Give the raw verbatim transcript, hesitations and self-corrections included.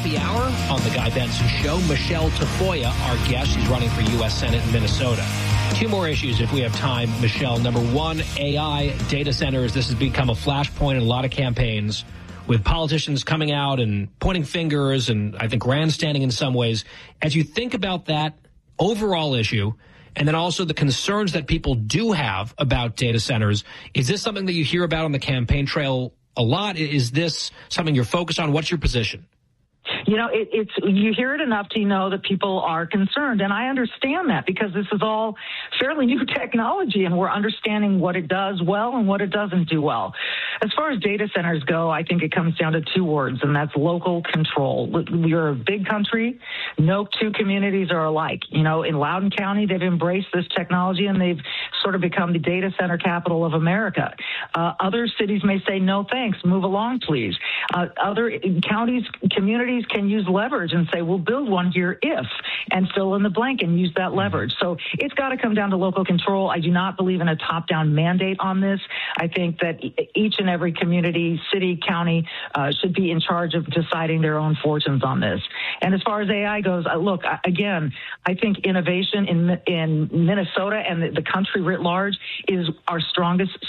the hour on The Guy Benson Show. Michelle Tafoya, our guest. She's running for U S Senate in Minnesota. Two more issues if we have time, Michelle. Number one, A I, data centers. This has become a flashpoint in a lot of campaigns with politicians coming out and pointing fingers and I think grandstanding in some ways. As you think about that overall issue, and then also the concerns that people do have about data centers, is this something that you hear about on the campaign trail a lot? Is this something you're focused on? What's your position? You know, it, it's you hear it enough to know that people are concerned, and I understand that because this is all fairly new technology, and we're understanding what it does well and what it doesn't do well. As far as data centers go, I think it comes down to two words, and that's local control. We're a big country. No two communities are alike. You know, in Loudoun County, they've embraced this technology, and they've sort of become the data center capital of America. Uh, other cities may say, no thanks, move along, please. Uh, other counties, communities can use leverage and say, we'll build one here if, and fill in the blank and use that leverage. So it's got to come down to local control. I do not believe in a top-down mandate on this. I think that each and every community, city, county uh, should be in charge of deciding their own fortunes on this. And as far as A I goes, uh, look, again, I think innovation in in Minnesota and the, the country writ large is our strongest